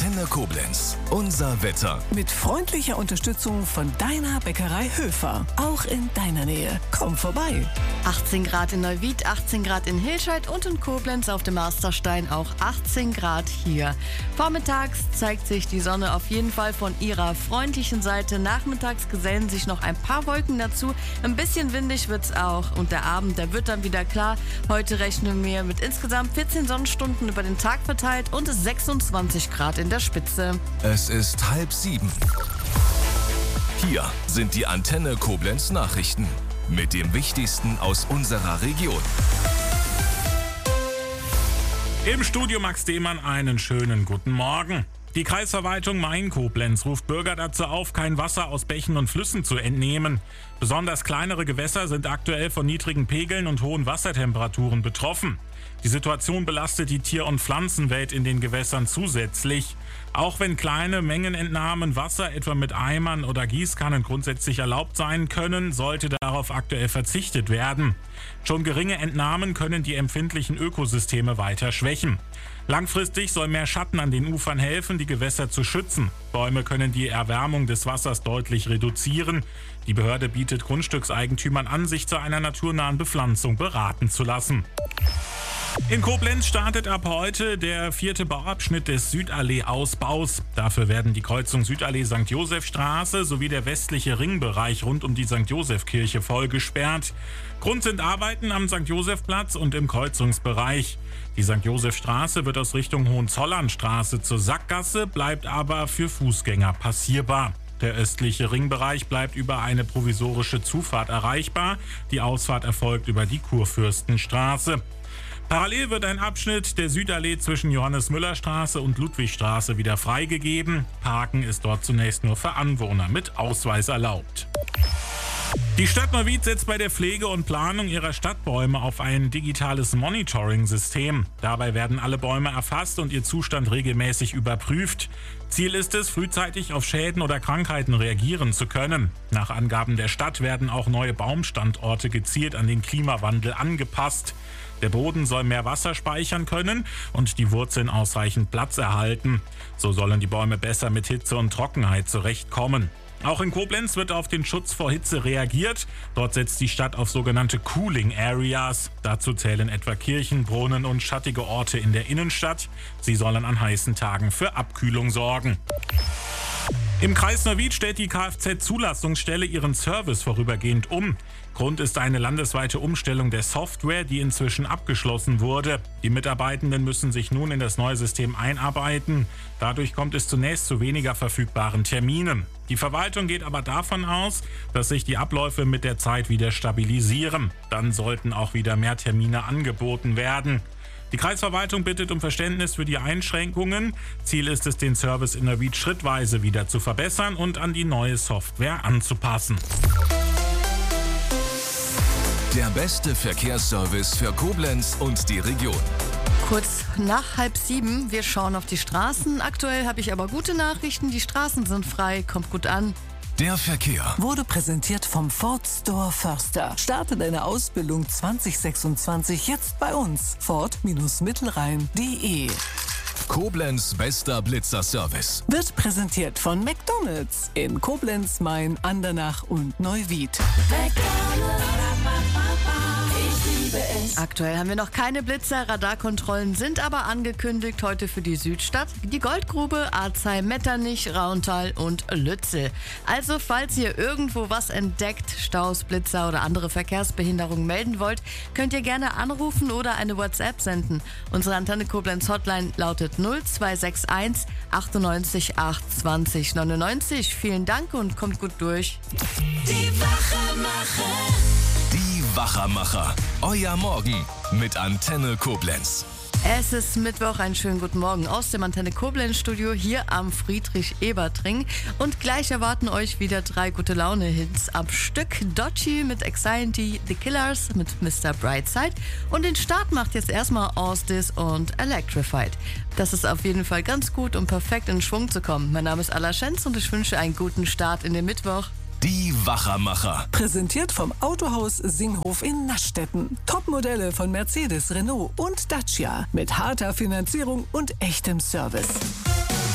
Antenne Koblenz. Unser Wetter. Mit freundlicher Unterstützung von deiner Bäckerei Höfer. Auch in deiner Nähe. Komm vorbei. 18 Grad in Neuwied, 18 Grad in Hilscheid und in Koblenz auf dem Masterstein auch 18 Grad hier. Vormittags zeigt sich die Sonne auf jeden Fall von ihrer freundlichen Seite. Nachmittags gesellen sich noch ein paar Wolken dazu. Ein bisschen windig wird's auch. Und der Abend, der wird dann wieder klar. Heute rechnen wir mit insgesamt 14 Sonnenstunden über den Tag verteilt und 26 Grad in der Spitze. Es ist 6:30. Hier sind die Antenne Koblenz Nachrichten mit dem Wichtigsten aus unserer Region. Im Studio Max Dehmann einen schönen guten Morgen. Die Kreisverwaltung Main-Koblenz ruft Bürger dazu auf, kein Wasser aus Bächen und Flüssen zu entnehmen. Besonders kleinere Gewässer sind aktuell von niedrigen Pegeln und hohen Wassertemperaturen betroffen. Die Situation belastet die Tier- und Pflanzenwelt in den Gewässern zusätzlich. Auch wenn kleine Mengenentnahmen Wasser etwa mit Eimern oder Gießkannen grundsätzlich erlaubt sein können, sollte darauf aktuell verzichtet werden. Schon geringe Entnahmen können die empfindlichen Ökosysteme weiter schwächen. Langfristig soll mehr Schatten an den Ufern helfen, die Gewässer zu schützen. Bäume können die Erwärmung des Wassers deutlich reduzieren. Die Behörde bietet Grundstückseigentümern an, sich zu einer naturnahen Bepflanzung beraten zu lassen. In Koblenz startet ab heute der 4. Bauabschnitt des Südallee-Ausbaus. Dafür werden die Kreuzung Südallee-St. Josef-Straße sowie der westliche Ringbereich rund um die St. Josef-Kirche voll gesperrt. Grund sind Arbeiten am St. Josef-Platz und im Kreuzungsbereich. Die St. Josef-Straße wird aus Richtung Hohenzollernstraße zur Sackgasse, bleibt aber für Fußgänger passierbar. Der östliche Ringbereich bleibt über eine provisorische Zufahrt erreichbar. Die Ausfahrt erfolgt über die Kurfürstenstraße. Parallel wird ein Abschnitt der Südallee zwischen Johannes-Müller-Straße und Ludwigstraße wieder freigegeben. Parken ist dort zunächst nur für Anwohner mit Ausweis erlaubt. Die Stadt Neuwied setzt bei der Pflege und Planung ihrer Stadtbäume auf ein digitales Monitoring-System. Dabei werden alle Bäume erfasst und ihr Zustand regelmäßig überprüft. Ziel ist es, frühzeitig auf Schäden oder Krankheiten reagieren zu können. Nach Angaben der Stadt werden auch neue Baumstandorte gezielt an den Klimawandel angepasst. Der Boden soll mehr Wasser speichern können und die Wurzeln ausreichend Platz erhalten. So sollen die Bäume besser mit Hitze und Trockenheit zurechtkommen. Auch in Koblenz wird auf den Schutz vor Hitze reagiert. Dort setzt die Stadt auf sogenannte Cooling Areas. Dazu zählen etwa Kirchen, Brunnen und schattige Orte in der Innenstadt. Sie sollen an heißen Tagen für Abkühlung sorgen. Im Kreis Neuwied stellt die Kfz-Zulassungsstelle ihren Service vorübergehend um. Grund ist eine landesweite Umstellung der Software, die inzwischen abgeschlossen wurde. Die Mitarbeitenden müssen sich nun in das neue System einarbeiten. Dadurch kommt es zunächst zu weniger verfügbaren Terminen. Die Verwaltung geht aber davon aus, dass sich die Abläufe mit der Zeit wieder stabilisieren. Dann sollten auch wieder mehr Termine angeboten werden. Die Kreisverwaltung bittet um Verständnis für die Einschränkungen. Ziel ist es, den Service in Neuwied schrittweise wieder zu verbessern und an die neue Software anzupassen. Der beste Verkehrsservice für Koblenz und die Region. Kurz nach 6:30, wir schauen auf die Straßen. Aktuell habe ich aber gute Nachrichten, die Straßen sind frei, kommt gut an. Der Verkehr Wurde präsentiert vom Ford Store Förster. Starte deine Ausbildung 2026 jetzt bei uns. Ford-Mittelrhein.de. Koblenz bester Blitzerservice. Wird präsentiert von McDonald's in Koblenz, Main, Andernach und Neuwied. Aktuell haben wir noch keine Blitzer, Radarkontrollen sind aber angekündigt heute für die Südstadt, die Goldgrube, Arzheim, Metternich, Rauntal und Lützel. Also falls ihr irgendwo was entdeckt, Staus, Blitzer oder andere Verkehrsbehinderungen melden wollt, könnt ihr gerne anrufen oder eine WhatsApp senden. Unsere Antenne Koblenz Hotline lautet 0261 98 820 99. Vielen Dank und kommt gut durch. Die Wachermacher. Euer Morgen mit Antenne Koblenz. Es ist Mittwoch, einen schönen guten Morgen aus dem Antenne Koblenz Studio hier am Friedrich-Ebert-Ring. Und gleich erwarten euch wieder 3 gute Laune-Hits am Stück. Dodgy mit Anxiety, The Killers mit Mr. Brightside. Und den Start macht jetzt erstmal Austis und Electrified. Das ist auf jeden Fall ganz gut, um perfekt in Schwung zu kommen. Mein Name ist Alla Schenz und ich wünsche einen guten Start in den Mittwoch. Die Wachermacher. Präsentiert vom Autohaus Singhof in Naschstetten. Topmodelle von Mercedes, Renault und Dacia. Mit harter Finanzierung und echtem Service.